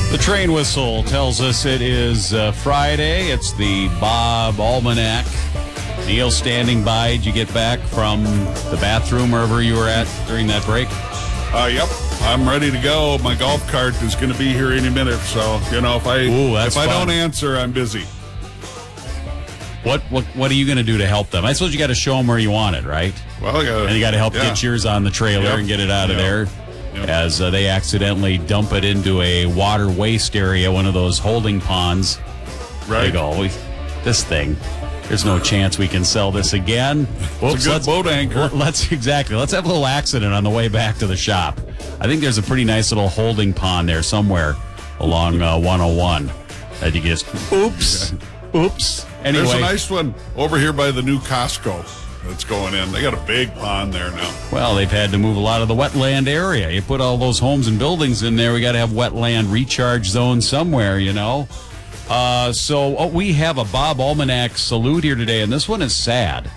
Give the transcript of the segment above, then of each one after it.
The train whistle tells us it is Friday. It's the Bob Almanac. Neil standing by. Did you get back from the bathroom, wherever you were at during that break? Yep. I'm ready to go. My golf cart is going to be here any minute. So, if I don't answer, I'm busy. What are you going to do to help them? I suppose you got to show them where you want it, right? Well, and you got to help get yours on the trailer and get it out of there. Yep. As they accidentally dump it into a water waste area, one of those holding ponds. Right. They go, this thing, there's no chance we can sell this again. Whoops, it's a good boat anchor. Let's have a little accident on the way back to the shop. I think there's a pretty nice little holding pond there somewhere along 101 that you just, oops. Anyway. There's a nice one over here by the new Costco that's going in. They got a big pond there now. Well, they've had to move a lot of the wetland area. You put all those homes and buildings in there, we got to have wetland recharge zones somewhere, So we have a Bob Almanac salute here today, and this one is sad.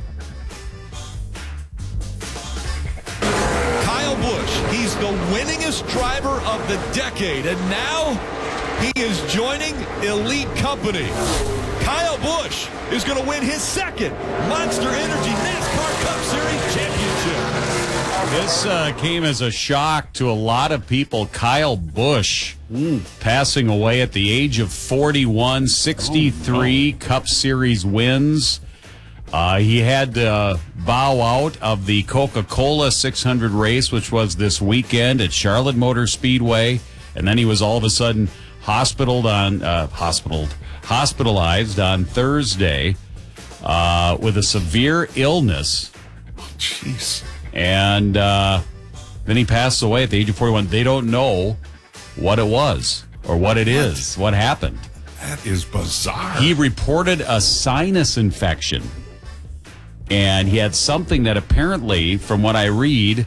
Kyle Busch, he's the winningest driver of the decade, and now he is joining elite company. Kyle Busch is going to win his second Monster Energy NASCAR Cup Series championship. This came as a shock to a lot of people. Kyle Busch passing away at the age of 41, 63 Cup Series wins. He had to bow out of the Coca-Cola 600 race, which was this weekend at Charlotte Motor Speedway, and then he was all of a sudden hospitalized on Thursday with a severe illness. Jeez. And then he passed away at the age of 41. They don't know what it was or what it is, what happened. That is bizarre. He reported a sinus infection. And he had something that apparently, from what I read,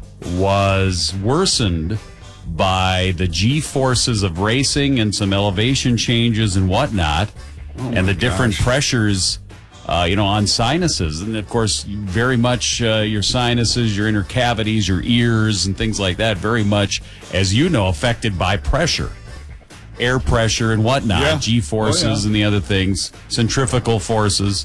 was worsened by the G-forces of racing and some elevation changes and whatnot, and the different pressures, on sinuses. And, of course, very much your sinuses, your inner cavities, your ears, and things like that, very much, as you know, affected by pressure, air pressure and whatnot, G-forces and the other things, centrifugal forces.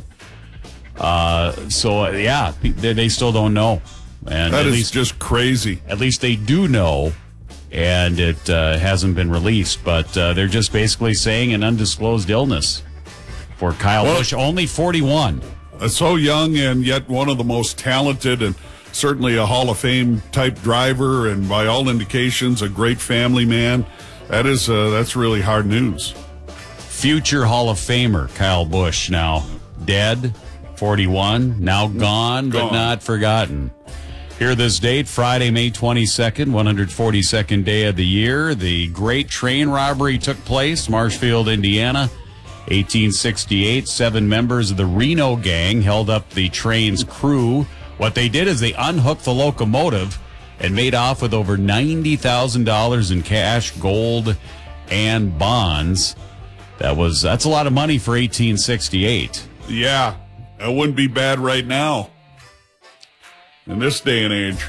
They still don't know. And that is just crazy. At least they do know. And it hasn't been released, but they're just basically saying an undisclosed illness for Kyle Busch, only 41. So young, and yet one of the most talented and certainly a Hall of Fame type driver, and by all indications, a great family man. That's really hard news. Future Hall of Famer Kyle Busch, now dead, 41, now gone. But not forgotten. Here this date, Friday, May 22nd, 142nd day of the year. The great train robbery took place, Marshfield, Indiana, 1868. 7 members of the Reno gang held up the train's crew. What they did is they unhooked the locomotive and made off with over $90,000 in cash, gold, and bonds. That's a lot of money for 1868. Yeah, that wouldn't be bad right now. In this day and age.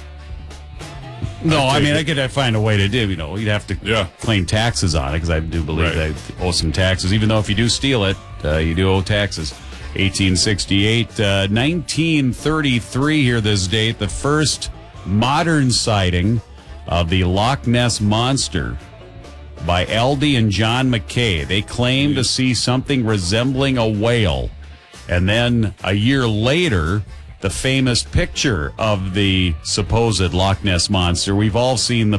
No, I could find a way to do, you'd have to claim taxes on it, because I do believe they owe some taxes. Even though if you do steal it, you do owe taxes. 1868, 1933 here this date, the first modern sighting of the Loch Ness Monster by Eldie and John McKay. They claim to see something resembling a whale. And then a year later, the famous picture of the supposed Loch Ness Monster. We've all seen the